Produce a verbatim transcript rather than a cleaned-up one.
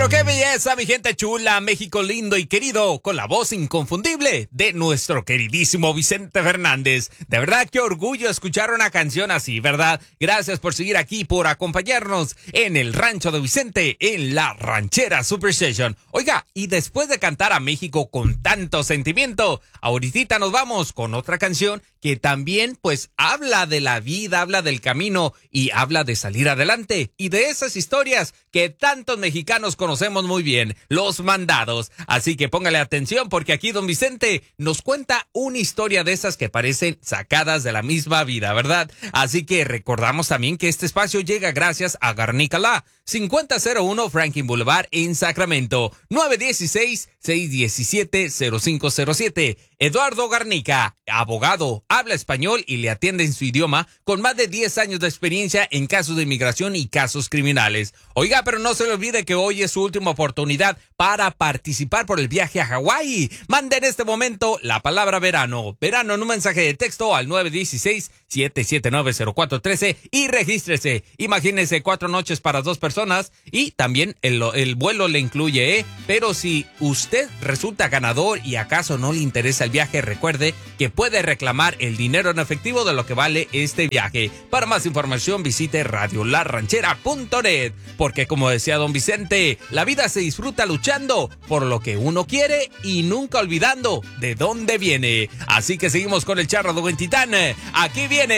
Pero qué belleza, mi gente chula, México lindo y querido, con la voz inconfundible de nuestro queridísimo Vicente Fernández. De verdad, qué orgullo escuchar una canción así, ¿verdad? Gracias por seguir aquí, por acompañarnos en el rancho de Vicente, en la Ranchera Super Session. Oiga, y después de cantar a México con tanto sentimiento, ahorita nos vamos con otra canción que también, pues, habla de la vida, habla del camino y habla de salir adelante y de esas historias que tantos mexicanos conocemos muy bien, los mandados. Así que póngale atención porque aquí don Vicente nos cuenta una historia de esas que parecen sacadas de la misma vida, ¿verdad? Así que recordamos también que este espacio llega gracias a Garnicalá, cincuenta cero uno Franklin Boulevard en Sacramento, nueve uno seis, seis uno siete, cero cinco cero siete. Eduardo Garnica, abogado, habla español y le atiende en su idioma con más de diez años de experiencia en casos de inmigración y casos criminales. Oiga, pero no se le olvide que hoy es su última oportunidad para participar por el viaje a Hawái. Mande en este momento la palabra verano. Verano en un mensaje de texto al nueve uno seis, siete siete nueve, cero cuatro uno tres y regístrese. Imagínese cuatro noches para dos personas y también el, el vuelo le incluye, ¿eh? Pero si usted resulta ganador y acaso no le interesa el viaje, recuerde que puede reclamar el dinero en efectivo de lo que vale este viaje. Para más información visite radio la ranchera punto net, porque como decía don Vicente, la vida se disfruta luchando por lo que uno quiere y nunca olvidando de dónde viene. Así que seguimos con el charro de Buen Titán. Aquí viene